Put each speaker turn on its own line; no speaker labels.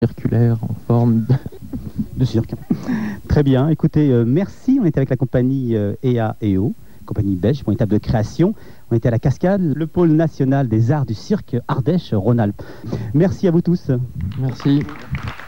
circulaire en forme
de cirque. Très bien, écoutez, merci. On était avec la compagnie EA&O, compagnie belge pour une étape de création. On était à la Cascade, le pôle national des arts du cirque Ardèche Rhône-Alpes. Merci à vous tous.
Merci.